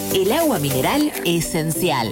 el agua mineral esencial.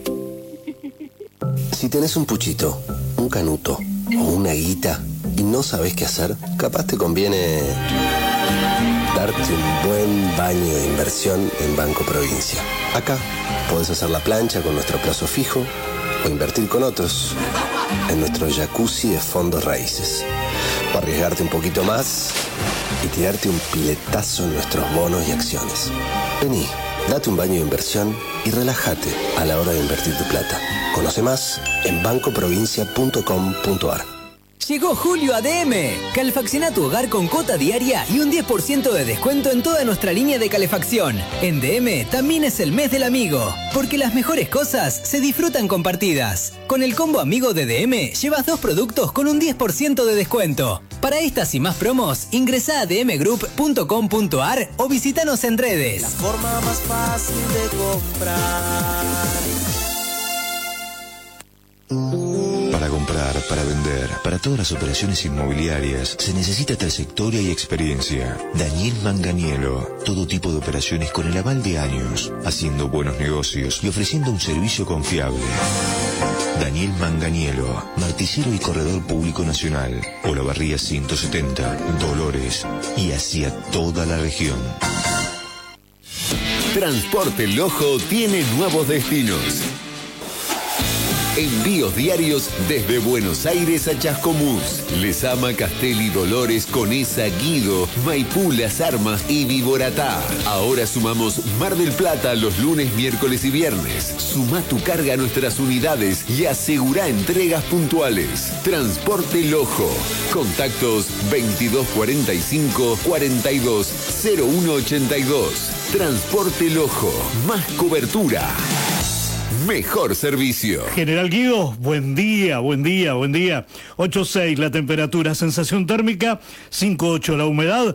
Si tenés un puchito, un canuto o una guita y no sabés qué hacer, capaz te conviene darte un buen baño de inversión en Banco Provincia. Acá podés hacer la plancha con nuestro plazo fijo o invertir con otros en nuestro jacuzzi de fondos raíces. O arriesgarte un poquito más y tirarte un piletazo en nuestros bonos y acciones. Vení, date un baño de inversión y relájate a la hora de invertir tu plata. Conoce más en bancoprovincia.com.ar. Llegó Julio a DM. Calefacciona tu hogar con cuota diaria y un 10% de descuento en toda nuestra línea de calefacción. En DM también es el mes del amigo, porque las mejores cosas se disfrutan compartidas. Con el combo amigo de DM llevas 2 productos con un 10% de descuento. Para estas y más promos, ingresá a dmgroup.com.ar o visítanos en redes. La forma más fácil de comprar. Para comprar, para vender, para todas las operaciones inmobiliarias se necesita trayectoria y experiencia. Daniel Manganiello, todo tipo de operaciones con el aval de años, haciendo buenos negocios y ofreciendo un servicio confiable. Daniel Manganiello, martillero y corredor público nacional, Olavarría 170, Dolores y hacia toda la región. Transporte El Ojo tiene nuevos destinos. Envíos diarios desde Buenos Aires a Chascomús, Lezama, Castelli, Dolores, Conesa, Guido, Maipú, Las Armas y Viboratá. Ahora sumamos Mar del Plata los lunes, miércoles y viernes. Suma tu carga a nuestras unidades y asegura entregas puntuales. Transporte El Ojo. Contactos 2245 420182. Transporte El Ojo. Más cobertura. Mejor servicio. General Guido, buen día. 8.6 la temperatura, sensación térmica 5.8 la humedad,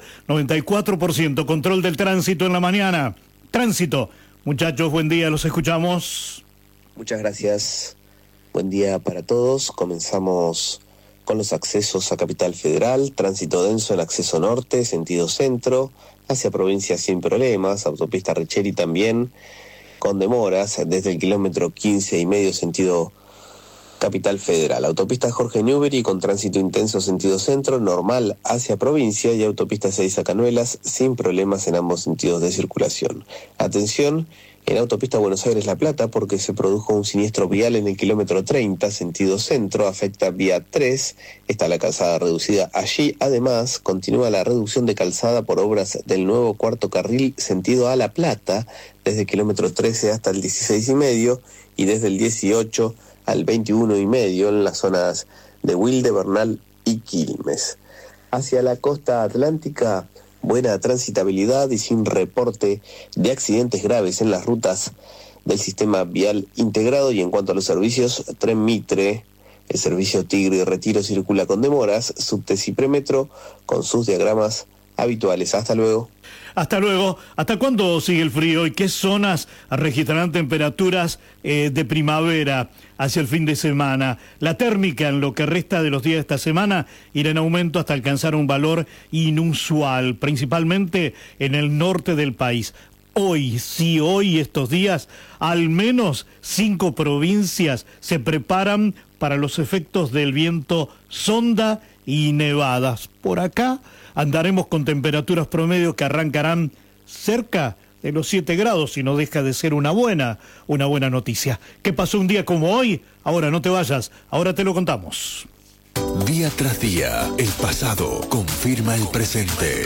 94%, control del tránsito en la mañana. Tránsito, muchachos, buen día, los escuchamos. Muchas gracias, buen día para todos. Comenzamos con los accesos a Capital Federal, tránsito denso en acceso norte, sentido centro, hacia provincia sin problemas, autopista Richeri también, con demoras desde el kilómetro 15,5 sentido Capital Federal. Autopista Jorge Newbery con tránsito intenso sentido centro, normal hacia provincia, y autopista 6 a Canuelas sin problemas en ambos sentidos de circulación. Atención en autopista Buenos Aires-La Plata porque se produjo un siniestro vial en el kilómetro 30 sentido centro, afecta vía 3, está la calzada reducida allí. Además, continúa la reducción de calzada por obras del nuevo cuarto carril sentido a La Plata, desde el kilómetro 13 hasta el 16,5 y desde el 18 al 21,5 en las zonas de Wilde, Bernal y Quilmes. Hacia la costa atlántica, buena transitabilidad y sin reporte de accidentes graves en las rutas del sistema vial integrado. Y en cuanto a los servicios, Tren Mitre, el servicio Tigre y Retiro circula con demoras, subte y premetro con sus diagramas habituales. Hasta luego. Hasta luego. ¿Hasta cuándo sigue el frío y qué zonas registrarán temperaturas de primavera hacia el fin de semana? La térmica en lo que resta de los días de esta semana irá en aumento hasta alcanzar un valor inusual, principalmente en el norte del país. Hoy, estos días, al menos 5 provincias se preparan para los efectos del viento sonda y nevadas. Por acá andaremos con temperaturas promedio que arrancarán cerca de los 7 grados y no deja de ser una buena noticia. ¿Qué pasó un día como hoy? Ahora no te vayas, ahora te lo contamos. Día tras día, el pasado confirma el presente.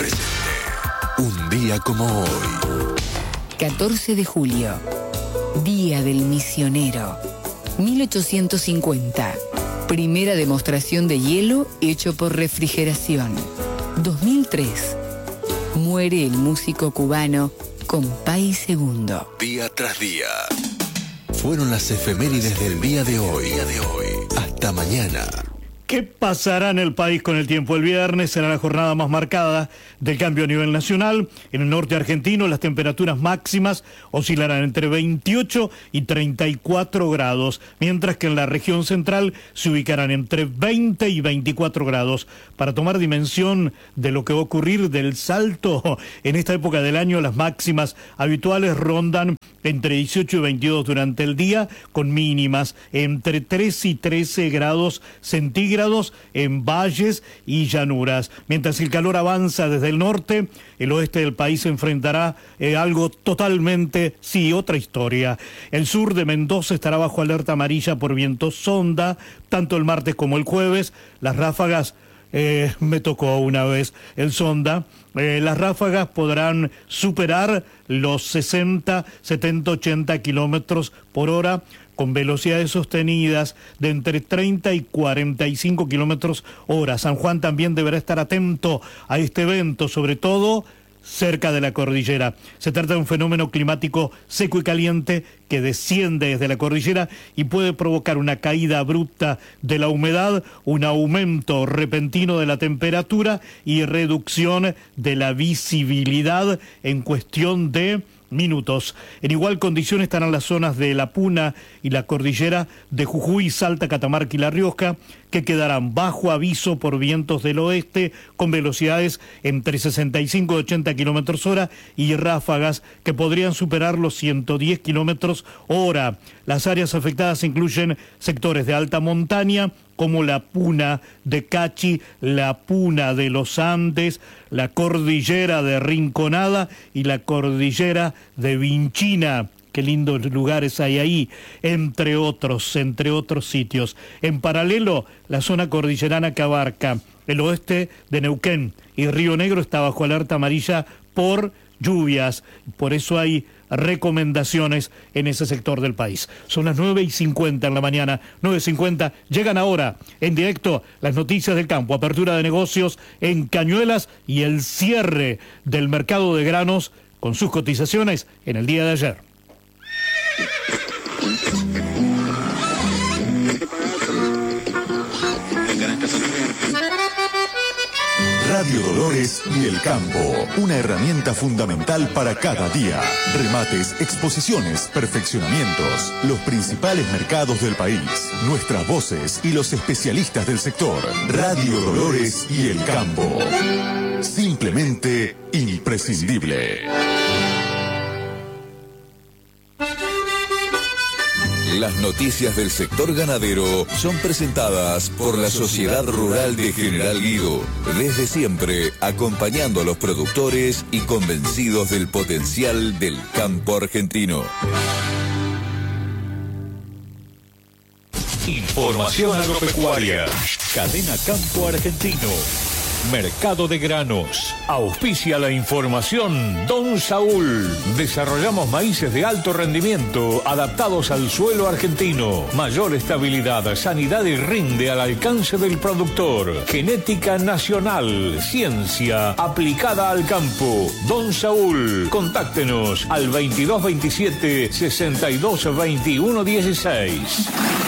Un día como hoy. 14 de julio, Día del Misionero, 1850. Primera demostración de hielo hecho por refrigeración. 2003. Muere el músico cubano Compay Segundo. Día tras día. Fueron las efemérides del día de hoy. Hasta mañana. ¿Qué pasará en el país con el tiempo? El viernes será la jornada más marcada del cambio a nivel nacional. En el norte argentino las temperaturas máximas oscilarán entre 28 y 34 grados, mientras que en la región central se ubicarán entre 20 y 24 grados. Para tomar dimensión de lo que va a ocurrir del salto, en esta época del año las máximas habituales rondan entre 18 y 22 durante el día, con mínimas entre 3 y 13 grados centígrados en valles y llanuras. Mientras el calor avanza desde el norte, el oeste del país se enfrentará algo totalmente, otra historia. El sur de Mendoza estará bajo alerta amarilla por viento sonda, tanto el martes como el jueves. Las ráfagas, me tocó una vez el sonda, las ráfagas podrán superar los 60, 70, 80 kilómetros por hora, con velocidades sostenidas de entre 30 y 45 kilómetros hora. San Juan también deberá estar atento a este evento, sobre todo cerca de la cordillera. Se trata de un fenómeno climático seco y caliente que desciende desde la cordillera y puede provocar una caída abrupta de la humedad, un aumento repentino de la temperatura y reducción de la visibilidad en cuestión de minutos. En igual condición estarán las zonas de La Puna y la cordillera de Jujuy, Salta, Catamarca y La Rioja, que quedarán bajo aviso por vientos del oeste con velocidades entre 65 y 80 kilómetros hora y ráfagas que podrían superar los 110 kilómetros hora. Las áreas afectadas incluyen sectores de alta montaña como la Puna de Cachi, la Puna de los Andes, la cordillera de Rinconada y la cordillera de Vinchina. Qué lindos lugares hay ahí, entre otros sitios. En paralelo, la zona cordillerana que abarca el oeste de Neuquén y Río Negro está bajo alerta amarilla por lluvias. Por eso hay recomendaciones en ese sector del país. Son las 9:50 en la mañana, 9:50. Llegan ahora en directo las noticias del campo, apertura de negocios en Cañuelas y el cierre del mercado de granos con sus cotizaciones en el día de ayer. Radio Dolores y el campo, una herramienta fundamental para cada día. Remates, exposiciones, perfeccionamientos, los principales mercados del país, nuestras voces y los especialistas del sector. Radio Dolores y el campo, simplemente imprescindible. Las noticias del sector ganadero son presentadas por la Sociedad Rural de General Guido. Desde siempre, acompañando a los productores y convencidos del potencial del campo argentino. Información agropecuaria. Cadena Campo Argentino. Mercado de granos. Auspicia la información Don Saúl. Desarrollamos maíces de alto rendimiento adaptados al suelo argentino. Mayor estabilidad, sanidad y rinde al alcance del productor. Genética nacional. Ciencia aplicada al campo. Don Saúl. Contáctenos al 2227 62 21 16.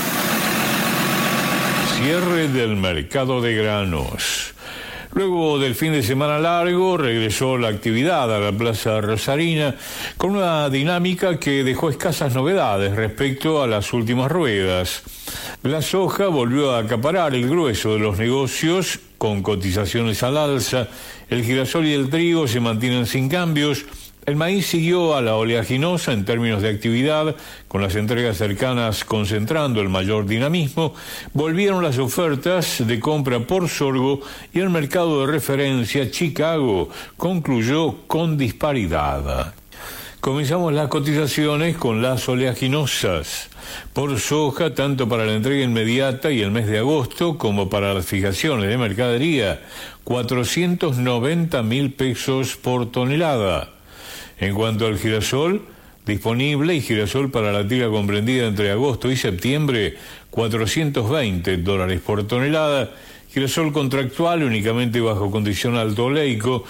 Cierre del mercado de granos. Luego del fin de semana largo, regresó la actividad a la Plaza Rosarina con una dinámica que dejó escasas novedades respecto a las últimas ruedas. La soja volvió a acaparar el grueso de los negocios con cotizaciones al alza, el girasol y el trigo se mantienen sin cambios. El maíz siguió a la oleaginosa en términos de actividad, con las entregas cercanas concentrando el mayor dinamismo. Volvieron las ofertas de compra por sorgo y el mercado de referencia Chicago concluyó con disparidad. Comenzamos las cotizaciones con las oleaginosas. Por soja, tanto para la entrega inmediata y el mes de agosto, como para las fijaciones de mercadería, 490.000 pesos por tonelada. En cuanto al girasol disponible y girasol para la tira comprendida entre agosto y septiembre, $420 por tonelada. Girasol contractual únicamente bajo condición alto oleico,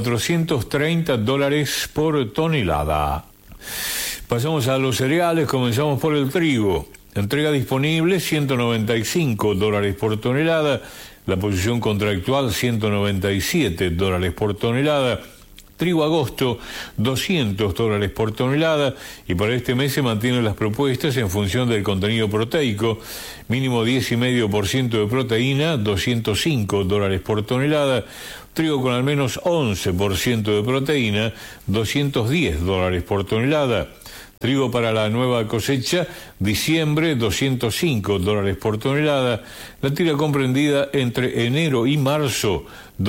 $430 por tonelada. Pasamos a los cereales, comenzamos por el trigo. Entrega disponible $195 por tonelada. La posición contractual $197 por tonelada. Trigo agosto, $200 por tonelada, y para este mes se mantienen las propuestas en función del contenido proteico. Mínimo 10,5% de proteína, $205 por tonelada. Trigo con al menos 11% de proteína, $210 por tonelada. Trigo para la nueva cosecha, diciembre, $205 por tonelada. La tira comprendida entre enero y marzo,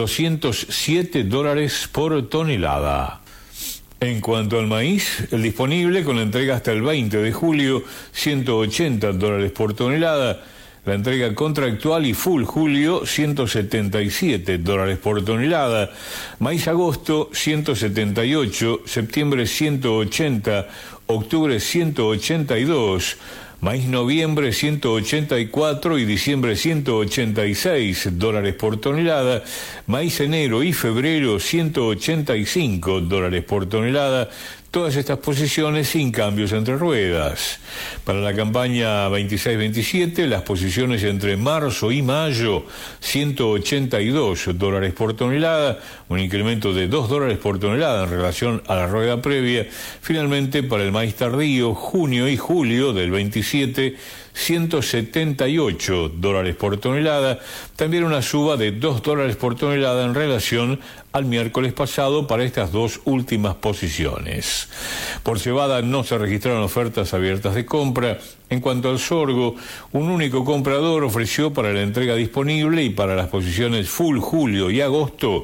$207 por tonelada. En cuanto al maíz, el disponible con la entrega hasta el 20 de julio, $180 por tonelada. La entrega contractual y full julio, $177 por tonelada. Maíz agosto, $178, septiembre $180, octubre $182, maíz noviembre $184 y diciembre $186 por tonelada. Maíz enero y febrero $185 por tonelada. Todas estas posiciones sin cambios entre ruedas. Para la campaña 26-27, las posiciones entre marzo y mayo, $182 por tonelada, un incremento de $2 por tonelada en relación a la rueda previa. Finalmente, para el maíz tardío, junio y julio del 27, $178 por tonelada, también una suba de $2 por tonelada en relación al miércoles pasado para estas dos últimas posiciones. Por cebada no se registraron ofertas abiertas de compra. En cuanto al sorgo, un único comprador ofreció para la entrega disponible y para las posiciones full julio y agosto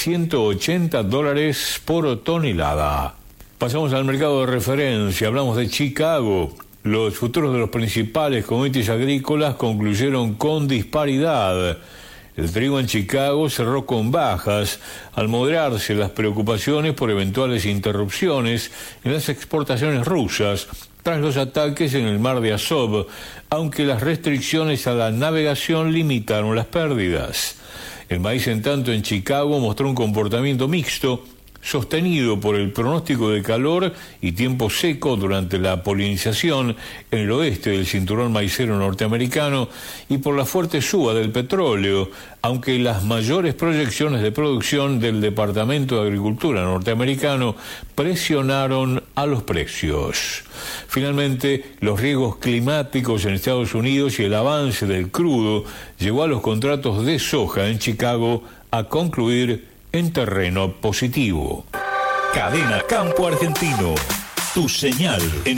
$180 por tonelada. Pasamos al mercado de referencia, hablamos de Chicago. Los futuros de los principales commodities agrícolas concluyeron con disparidad. El trigo en Chicago cerró con bajas al moderarse las preocupaciones por eventuales interrupciones en las exportaciones rusas tras los ataques en el mar de Azov, aunque las restricciones a la navegación limitaron las pérdidas. El maíz, en tanto, en Chicago mostró un comportamiento mixto, sostenido por el pronóstico de calor y tiempo seco durante la polinización en el oeste del cinturón maicero norteamericano y por la fuerte suba del petróleo, aunque las mayores proyecciones de producción del Departamento de Agricultura norteamericano presionaron a los precios. Finalmente, los riesgos climáticos en Estados Unidos y el avance del crudo llevó a los contratos de soja en Chicago a concluir en terreno positivo. Cadena Campo Argentino, tu señal en